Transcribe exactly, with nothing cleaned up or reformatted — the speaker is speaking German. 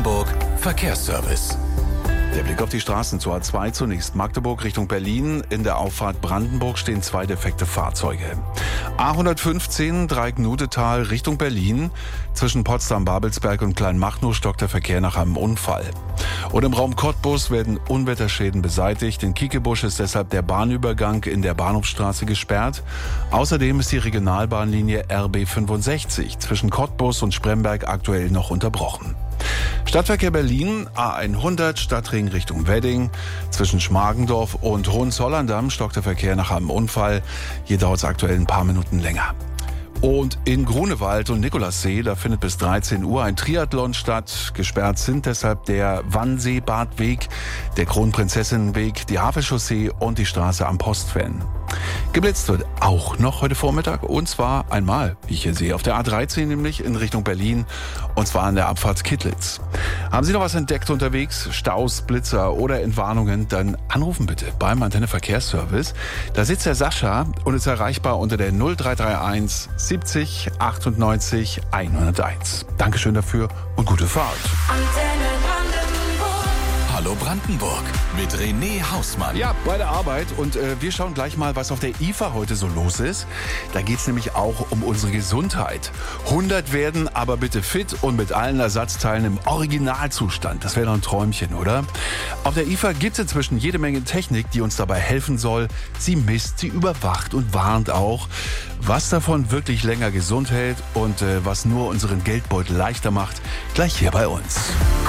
Brandenburg Verkehrsservice. Der Blick auf die Straßen zur A zwei zunächst. Magdeburg Richtung Berlin. In der Auffahrt Brandenburg stehen zwei defekte Fahrzeuge. A hundertfünfzehn Dreieck-Nudetal Richtung Berlin. Zwischen Potsdam-Babelsberg und Kleinmachnow stockt der Verkehr nach einem Unfall. Und im Raum Cottbus werden Unwetterschäden beseitigt. In Kiekebusch ist deshalb der Bahnübergang in der Bahnhofstraße gesperrt. Außerdem ist die Regionalbahnlinie R B fünfundsechzig zwischen Cottbus und Spremberg aktuell noch unterbrochen. Stadtverkehr Berlin, A hundert Stadtring Richtung Wedding. Zwischen Schmargendorf und Hohenzollern-Damm stockt der Verkehr nach einem Unfall. Hier dauert es aktuell ein paar Minuten länger. Und in Grunewald und Nikolassee, da findet bis dreizehn Uhr ein Triathlon statt. Gesperrt sind deshalb der Wannsee-Badweg, der Kronprinzessinnenweg, die Havelchaussee und die Straße am Postven. Geblitzt wird auch noch heute Vormittag, und zwar einmal, wie ich hier sehe, auf der A dreizehn, nämlich in Richtung Berlin, und zwar an der Abfahrt Kittlitz. Haben Sie noch was entdeckt unterwegs? Staus, Blitzer oder Entwarnungen? Dann anrufen bitte beim Antenne Verkehrsservice. Da sitzt der Sascha und ist erreichbar unter der null drei drei eins siebzig achtundneunzig hunderteins. Dankeschön dafür und gute Fahrt. Antenne Brandenburg. Hallo Brandenburg mit René Hausmann. Ja, bei der Arbeit, und äh, wir schauen gleich mal, was auf der I F A heute so los ist. Da geht es nämlich auch um unsere Gesundheit. hundert werden, aber bitte fit und mit allen Ersatzteilen im Originalzustand. Das wäre doch ein Träumchen, oder? Auf der I F A gibt es inzwischen jede Menge Technik, die uns dabei helfen soll. Sie misst, sie überwacht und warnt auch. Was davon wirklich länger gesund hält und äh, was nur unseren Geldbeutel leichter macht, gleich hier bei uns.